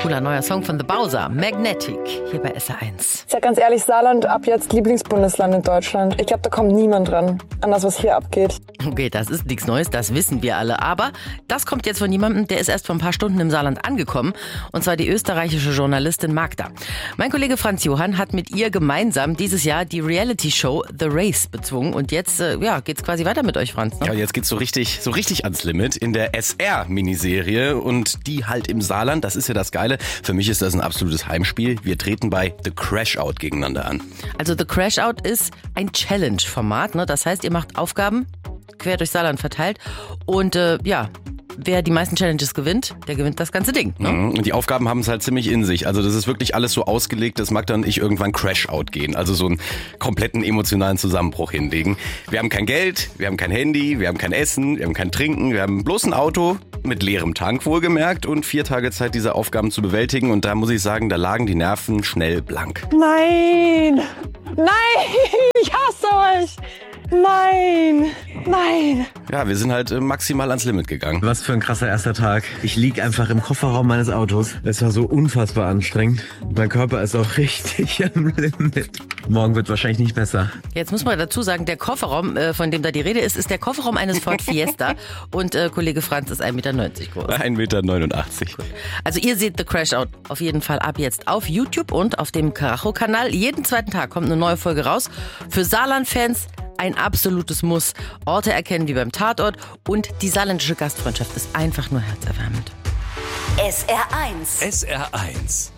Cooler neuer Song von The Bowser, Magnetic, hier bei SR1. Ich sag ganz ehrlich, Saarland ab jetzt Lieblingsbundesland in Deutschland. Ich glaube, da kommt niemand dran an das, was hier abgeht. Okay, das ist nichts Neues, das wissen wir alle. Aber das kommt jetzt von jemandem, der ist erst vor ein paar Stunden im Saarland angekommen. Und zwar die österreichische Journalistin Magda. Mein Kollege Franz Johann hat mit ihr gemeinsam dieses Jahr die Reality-Show The Race bezwungen. Und jetzt geht's quasi weiter mit euch, Franz. Ne? Ja, jetzt geht's so richtig ans Limit in der SR-Miniserie. Und die halt im Saarland, das ist ja das Geile. Für mich ist das ein absolutes Heimspiel. Wir treten bei The Crash Out gegeneinander an. Also The Crash Out ist ein Challenge-Format. Ne? Das heißt, ihr macht Aufgaben quer durch Saarland verteilt. Und wer die meisten Challenges gewinnt, der gewinnt das ganze Ding. Ne? Und die Aufgaben haben es halt ziemlich in sich. Also das ist wirklich alles so ausgelegt, dass Magda und ich irgendwann Crash-Out gehen. Also so einen kompletten emotionalen Zusammenbruch hinlegen. Wir haben kein Geld, wir haben kein Handy, wir haben kein Essen, wir haben kein Trinken, wir haben bloß ein Auto mit leerem Tank wohlgemerkt und 4 Tage Zeit, diese Aufgaben zu bewältigen. Und da muss ich sagen, da lagen die Nerven schnell blank. Nein! Ich hasse euch! Nein! Ja, wir sind halt maximal ans Limit gegangen. Was für ein krasser erster Tag. Ich lieg einfach im Kofferraum meines Autos. Es war so unfassbar anstrengend. Mein Körper ist auch richtig am Limit. Morgen wird wahrscheinlich nicht besser. Jetzt muss man dazu sagen, der Kofferraum, von dem da die Rede ist der Kofferraum eines Ford Fiesta. Und Kollege Franz ist 1,90 Meter groß. 1,89 Meter. Also ihr seht The Crash Out auf jeden Fall ab jetzt auf YouTube und auf dem Karacho-Kanal. Jeden zweiten Tag kommt eine neue Folge raus. Für Saarland-Fans ein absolutes Muss. Orte erkennen wie beim Tatort und die saarländische Gastfreundschaft ist einfach nur herzerwärmend. SR1. SR1.